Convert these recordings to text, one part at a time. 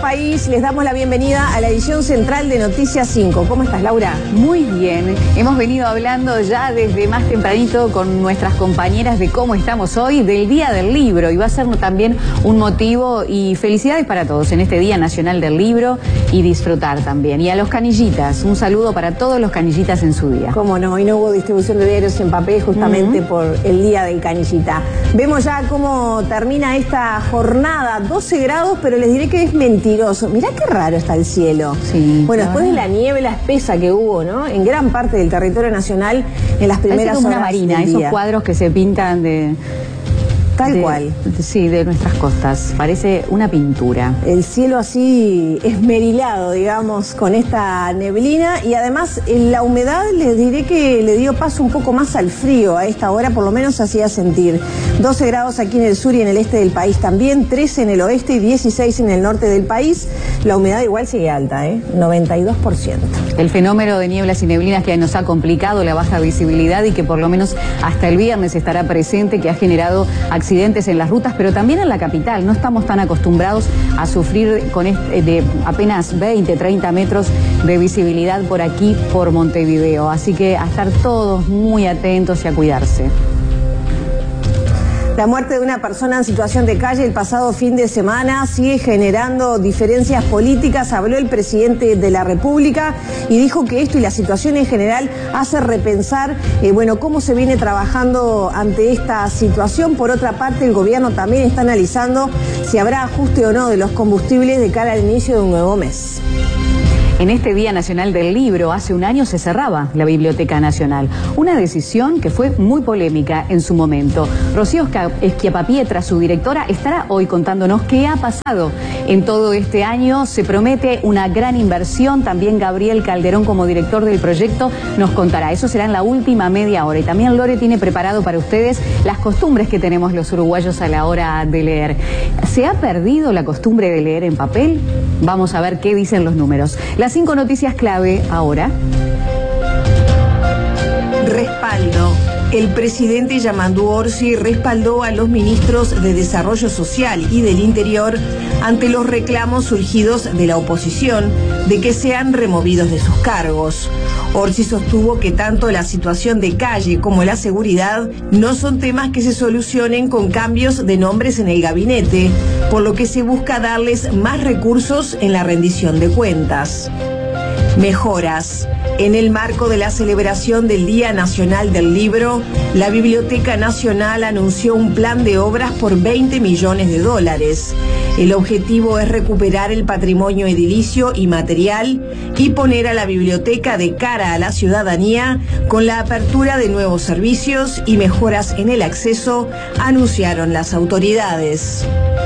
país. Les damos la bienvenida a la edición central de Noticias 5. ¿Cómo estás, Laura? Muy bien. Hemos venido hablando ya desde más tempranito con nuestras compañeras de cómo estamos hoy, del Día del Libro. Y va a ser también un motivo y felicidades para todos en este Día Nacional del Libro y disfrutar también. Y a los canillitas, un saludo para todos los canillitas en su día. Cómo no, hoy no hubo distribución de diarios en papel justamente por el Día del Canillita. Vemos ya cómo termina esta jornada, 12 grados, pero les diré que es mentiroso. Mirá qué raro está el cielo. Sí, bueno, después de la niebla espesa que hubo, ¿no? En gran parte del territorio nacional en las primeras como horas una marina, del esos día. Cuadros que se pintan de... Tal cual. Sí, de nuestras costas. Parece una pintura. El cielo así esmerilado, digamos, con esta neblina, y además la humedad, les diré que le dio paso un poco más al frío a esta hora, por lo menos hacía sentir. 12 grados aquí en el sur y en el este del país también, 13 en el oeste y 16 en el norte del país. La humedad igual sigue alta, 92%. El fenómeno de nieblas y neblinas que nos ha complicado la baja visibilidad y que por lo menos hasta el viernes estará presente, que ha generado accidentes en las rutas, pero también en la capital. No estamos tan acostumbrados a sufrir con de apenas 20, 30 metros de visibilidad por aquí, por Montevideo. Así que a estar todos muy atentos y a cuidarse. La muerte de una persona en situación de calle el pasado fin de semana sigue generando diferencias políticas. Habló el presidente de la República y dijo que esto y la situación en general hace repensar, cómo se viene trabajando ante esta situación. Por otra parte, el gobierno también está analizando si habrá ajuste o no de los combustibles de cara al inicio de un nuevo mes. En este Día Nacional del Libro, hace un año se cerraba la Biblioteca Nacional. Una decisión que fue muy polémica en su momento. Rocío Schiappapiedra, su directora, estará hoy contándonos qué ha pasado en todo este año. Se promete una gran inversión. También Gabriel Calderón, como director del proyecto, nos contará. Eso será en la última media hora. Y también Lore tiene preparado para ustedes las costumbres que tenemos los uruguayos a la hora de leer. ¿Se ha perdido la costumbre de leer en papel? Vamos a ver qué dicen los números. Las 5 noticias clave ahora. Respaldo. El presidente Yamandu Orsi respaldó a los ministros de Desarrollo Social y del Interior ante los reclamos surgidos de la oposición de que sean removidos de sus cargos. Orsi sostuvo que tanto la situación de calle como la seguridad no son temas que se solucionen con cambios de nombres en el gabinete, por lo que se busca darles más recursos en la rendición de cuentas. Mejoras. En el marco de la celebración del Día Nacional del Libro, la Biblioteca Nacional anunció un plan de obras por $20 millones. El objetivo es recuperar el patrimonio edilicio y material y poner a la biblioteca de cara a la ciudadanía con la apertura de nuevos servicios y mejoras en el acceso, anunciaron las autoridades.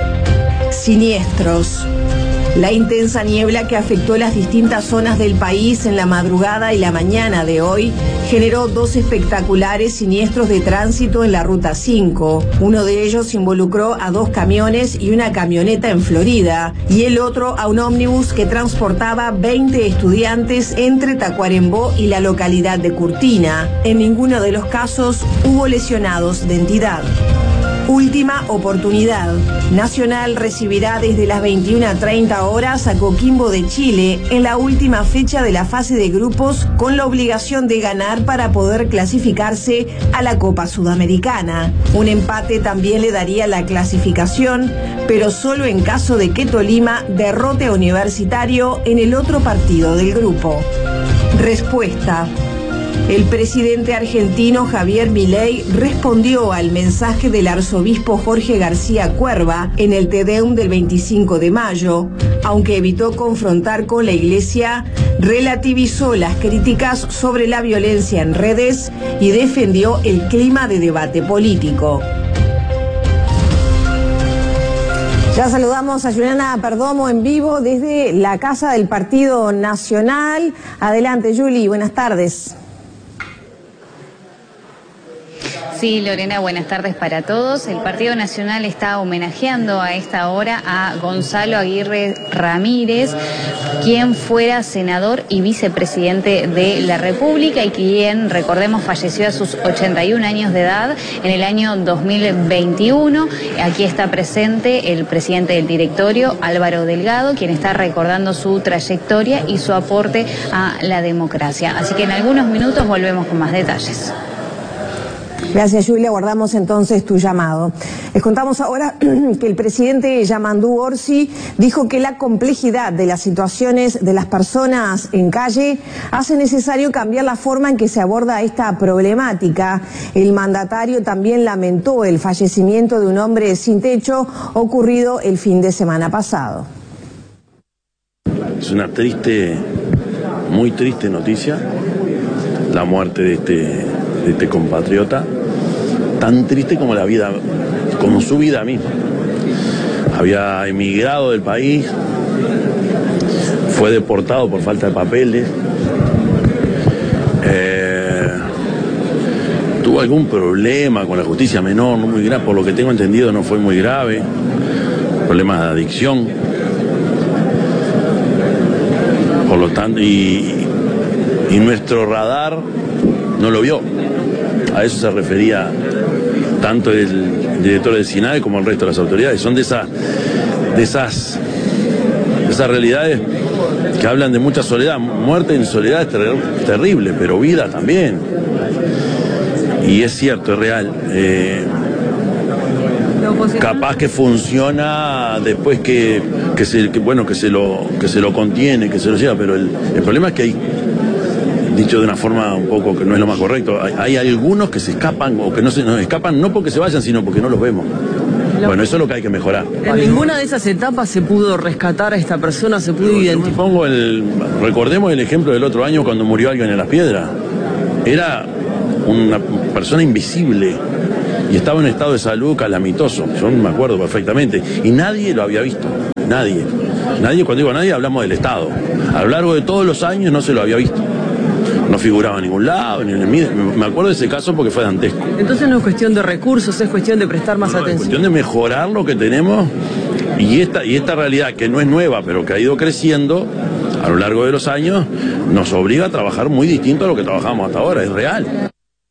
Siniestros. La intensa niebla que afectó las distintas zonas del país en la madrugada y la mañana de hoy generó 2 espectaculares siniestros de tránsito en la Ruta 5. Uno de ellos involucró a 2 camiones y una camioneta en Florida, y el otro a un ómnibus que transportaba 20 estudiantes entre Tacuarembó y la localidad de Curtina. En ninguno de los casos hubo lesionados de entidad. Última oportunidad. Nacional recibirá desde las 21:30 horas a Coquimbo de Chile en la última fecha de la fase de grupos, con la obligación de ganar para poder clasificarse a la Copa Sudamericana. Un empate también le daría la clasificación, pero solo en caso de que Tolima derrote a Universitario en el otro partido del grupo. Respuesta. El presidente argentino Javier Milei respondió al mensaje del arzobispo Jorge García Cuerva en el Te Deum del 25 de mayo. Aunque evitó confrontar con la Iglesia, relativizó las críticas sobre la violencia en redes y defendió el clima de debate político. Ya saludamos a Juliana Perdomo en vivo desde la Casa del Partido Nacional. Adelante, Juli, buenas tardes. Sí, Lorena, buenas tardes para todos. El Partido Nacional está homenajeando a esta hora a Gonzalo Aguirre Ramírez, quien fuera senador y vicepresidente de la República y quien, recordemos, falleció a sus 81 años de edad en el año 2021. Aquí está presente el presidente del directorio, Álvaro Delgado, quien está recordando su trayectoria y su aporte a la democracia. Así que en algunos minutos volvemos con más detalles. Gracias, Julia. Guardamos entonces tu llamado. Les contamos ahora que el presidente Yamandú Orsi dijo que la complejidad de las situaciones de las personas en calle hace necesario cambiar la forma en que se aborda esta problemática. El mandatario también lamentó el fallecimiento de un hombre sin techo ocurrido el fin de semana pasado. Es una muy triste noticia, la muerte de este compatriota, tan triste como la vida, como su vida misma. Había emigrado del país, fue deportado por falta de papeles, tuvo algún problema con la justicia menor, no muy grave, por lo que tengo entendido no fue muy grave, problemas de adicción, por lo tanto, y nuestro radar no lo vio. A eso se refería tanto el director del SINAE como el resto de las autoridades. Son de esas realidades que hablan de mucha soledad. Muerte en soledad es terrible, pero vida también. Y es cierto, es real. Capaz que funciona después que se lo contiene, que se lo lleva, pero el problema es que hay, dicho de una forma un poco que no es lo más correcto, hay algunos que se escapan o que no se nos escapan no porque se vayan, sino porque no los vemos. Bueno, eso es lo que hay que mejorar. En ninguna de esas etapas se pudo rescatar a esta persona, se pudo identificar. Recordemos el ejemplo del otro año cuando murió alguien en Las Piedras. Era una persona invisible y estaba en un estado de salud calamitoso, yo me acuerdo perfectamente, y nadie lo había visto, nadie, cuando digo nadie hablamos del Estado, a lo largo de todos los años no se lo había visto. No figuraba en ningún lado, ni en el MIDES. Me acuerdo de ese caso porque fue dantesco. Entonces no es cuestión de recursos, es cuestión de prestar más atención. Es cuestión de mejorar lo que tenemos y esta realidad que no es nueva, pero que ha ido creciendo a lo largo de los años, nos obliga a trabajar muy distinto a lo que trabajamos hasta ahora, es real.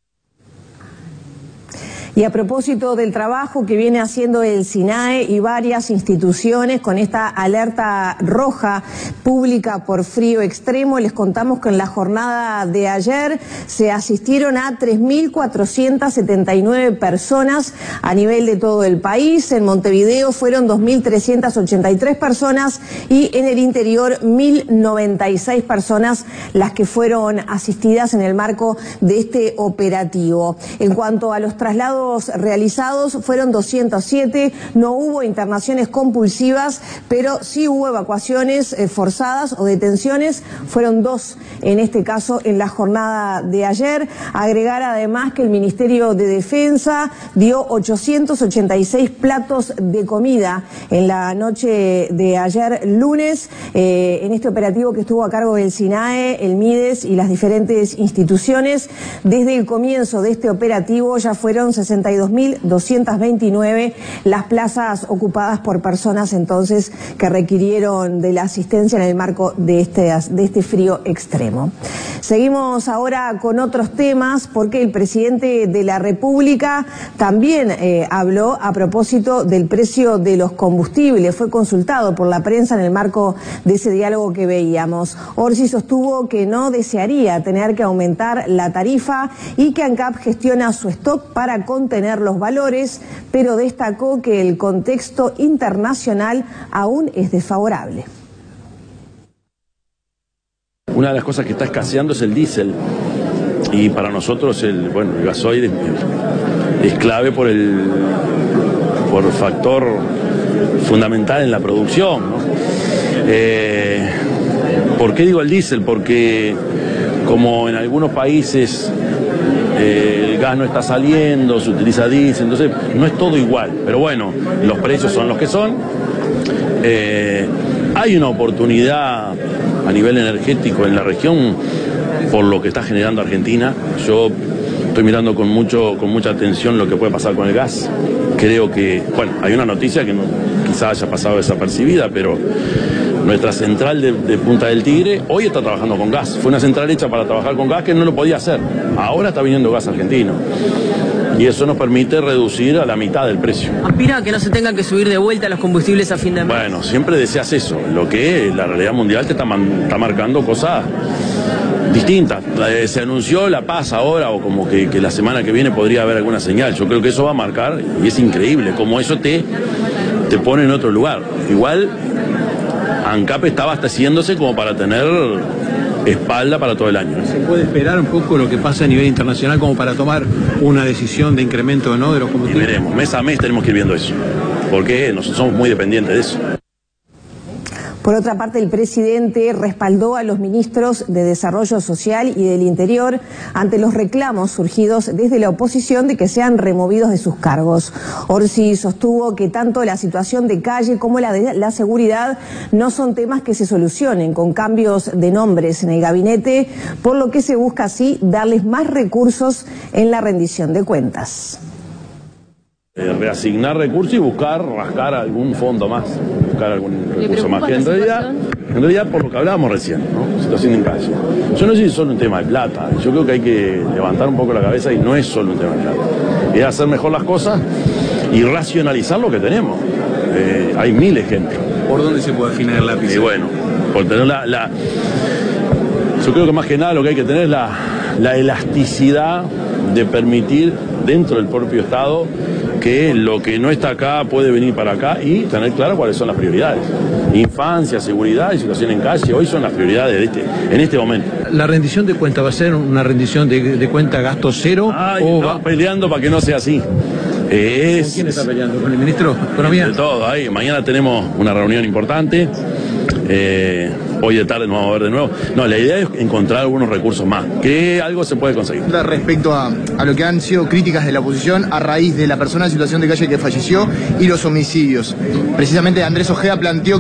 Y a propósito del trabajo que viene haciendo el SINAE y varias instituciones con esta alerta roja pública por frío extremo, les contamos que en la jornada de ayer se asistieron a 3.479 personas a nivel de todo el país. En Montevideo fueron 2.383 personas y en el interior 1.096 personas las que fueron asistidas en el marco de este operativo. En cuanto a los traslados realizados, fueron 207, no hubo internaciones compulsivas, pero sí hubo evacuaciones forzadas o detenciones, fueron 2 en este caso en la jornada de ayer. Agregar además que el Ministerio de Defensa dio 886 platos de comida en la noche de ayer lunes, en este operativo que estuvo a cargo del SINAE, el MIDES y las diferentes instituciones. Desde el comienzo de este operativo ya fueron 62.229 las plazas ocupadas por personas entonces que requirieron de la asistencia en el marco de este frío extremo. Seguimos ahora con otros temas porque el presidente de la República también habló a propósito del precio de los combustibles. Fue consultado por la prensa en el marco de ese diálogo que veíamos. Orsi sostuvo que no desearía tener que aumentar la tarifa y que ANCAP gestiona su stock para contener los valores, pero destacó que el contexto internacional aún es desfavorable. Una de las cosas que está escaseando es el diésel y para nosotros el gasoil es clave por factor fundamental en la producción, ¿no? ¿Por qué digo el diésel? Porque como en algunos países el gas no está saliendo, se utiliza diésel, entonces no es todo igual, pero bueno, los precios son los que son. Hay una oportunidad a nivel energético en la región por lo que está generando Argentina. Yo Estoy mirando con mucha atención lo que puede pasar con el gas. Creo que, bueno, hay una noticia que quizás haya pasado desapercibida, pero nuestra central de Punta del Tigre hoy está trabajando con gas. Fue una central hecha para trabajar con gas que no lo podía hacer. Ahora está viniendo gas argentino. Y eso nos permite reducir a la mitad del precio. ¿Aspira a que no se tengan que subir de vuelta los combustibles a fin de mes? Bueno, siempre deseas eso. Lo que la realidad mundial te está marcando cosas distintas. Se anunció la paz ahora, o como que la semana que viene podría haber alguna señal. Yo creo que eso va a marcar, y es increíble, como eso te pone en otro lugar. Igual, ANCAP está abasteciéndose como para tener espalda para todo el año. ¿Se puede esperar un poco lo que pasa a nivel internacional como para tomar una decisión de incremento o no de los combustibles? Y veremos, mes a mes tenemos que ir viendo eso, porque nosotros somos muy dependientes de eso. Por otra parte, el presidente respaldó a los ministros de Desarrollo Social y del Interior ante los reclamos surgidos desde la oposición de que sean removidos de sus cargos. Orsi sostuvo que tanto la situación de calle como la de la seguridad no son temas que se solucionen con cambios de nombres en el gabinete, por lo que se busca así darles más recursos en la rendición de cuentas. Reasignar recursos y buscar rascar algún fondo más, buscar algún recurso más. Que en realidad, por lo que hablábamos recién, ¿no? Situación en calle. Yo no sé si es solo un tema de plata. Yo creo que hay que levantar un poco la cabeza y no es solo un tema de plata. Es hacer mejor las cosas y racionalizar lo que tenemos. Hay mil ejemplos. ¿Por dónde se puede afinar el lápiz? Y bueno, por tener yo creo que más que nada lo que hay que tener es la elasticidad de permitir dentro del propio Estado que lo que no está acá puede venir para acá y tener claro cuáles son las prioridades. Infancia, seguridad y situación en calle, hoy son las prioridades en este momento. ¿La rendición de cuenta va a ser una rendición de cuenta gasto cero? ¿O va peleando para que no sea así? ¿Con quién está peleando? ¿Con el ministro de Economía? De todo, ahí. Mañana tenemos una reunión importante. Hoy de tarde nos vamos a ver de nuevo. No, la idea es encontrar algunos recursos más, que algo se puede conseguir. Respecto a lo que han sido críticas de la oposición a raíz de la persona en situación de calle que falleció y los homicidios. Precisamente Andrés Ojeda planteó